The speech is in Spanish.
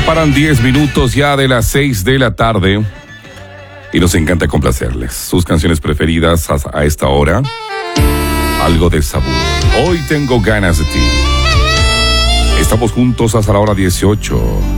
separan 10 minutos ya de las 6 de la tarde y nos encanta complacerles. Sus canciones preferidas a esta hora. Algo de sabor. Hoy tengo ganas de ti. Estamos juntos hasta la hora 18.